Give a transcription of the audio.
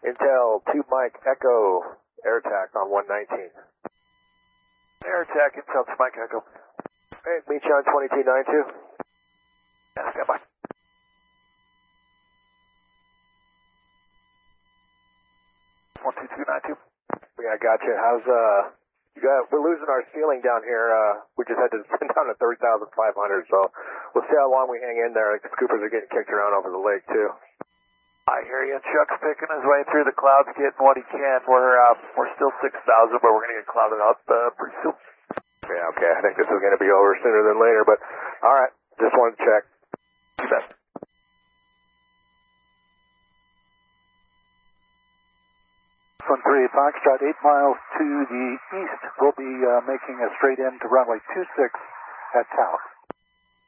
Intel 2 Mike Echo, AirTac on 119. AirTac, Intel 2 Mike Echo. Hey, meet you on 2292. Yeah, stand by. 12292. Yeah, gotcha. How's, we're losing our ceiling down here. We just had to send down to 30,500, so we'll see how long we hang in there. The scoopers are getting kicked around over the lake, too. I hear you. Chuck's picking his way through the clouds, getting what he can. We're still 6,000, but we're going to get clouded up pretty soon. Yeah, okay. I think this is going to be over sooner than later, but all right. Just wanted to check. You bet. Sun 3 Foxtrot, 8 miles to the east. We'll be making a straight in to runway 26 at Tower.